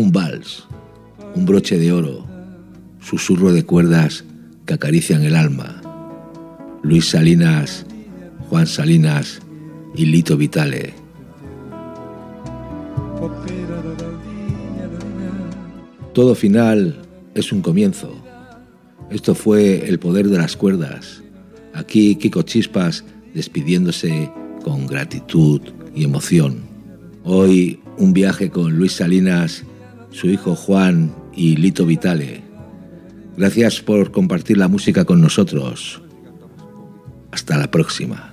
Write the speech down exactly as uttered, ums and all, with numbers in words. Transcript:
un vals, un broche de oro, susurro de cuerdas que acarician el alma. Luis Salinas, Juan Salinas y Lito Vitale. Todo final es un comienzo. Esto fue El poder de las cuerdas. Aquí Kiko Chispas despidiéndose con gratitud y emoción. Hoy un viaje con Luis Salinas, su hijo Juan y Lito Vitale. Gracias por compartir la música con nosotros. Hasta la próxima.